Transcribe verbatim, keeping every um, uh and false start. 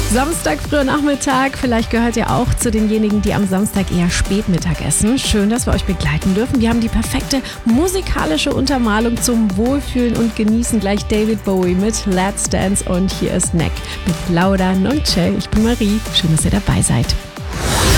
Samstag, früher Nachmittag. Vielleicht gehört ihr auch zu denjenigen, die am Samstag eher Spätmittag essen. Schön, dass wir euch begleiten dürfen. Wir haben die perfekte musikalische Untermalung zum Wohlfühlen und Genießen. Gleich David Bowie mit Let's Dance und hier ist Neck mit Lauda und Che. Ich bin Marie. Schön, dass ihr dabei seid.